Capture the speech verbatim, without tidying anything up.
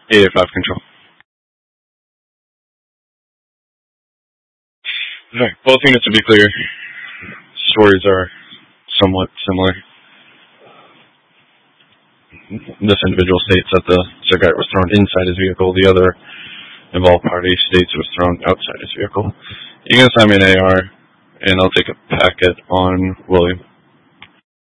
eight eight five control. Right. Both units, to be clear, stories are somewhat similar. This individual states that the cigarette was thrown inside his vehicle. The other involved party states it was thrown outside his vehicle. You can assign me an A R, and I'll take a packet on William.